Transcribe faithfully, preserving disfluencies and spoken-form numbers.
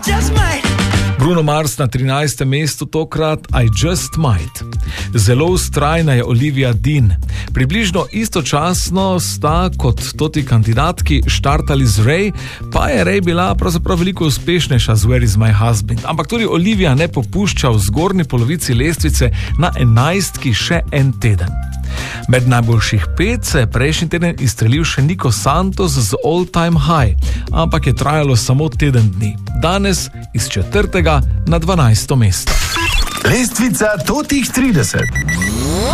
Bruno Mars na trinajstem mestu, tokrat I Just Might. Zelo vztrajna je Olivia Dean. Približno istočasno sta kot toti kandidatki štartali z Ray, pa je Ray bila pravzaprav veliko uspešnejša z Where is my husband. Ampak tudi Olivia ne popušča v zgornji polovici lestvice na enajstki še en teden. Med najboljših pet se je prejšnji teden izstrelil še Nico Santos z All Time High, ampak je trajalo samo teden dni. Danes iz četrtega na dvanajsto mesto. Lestvica totih trideset.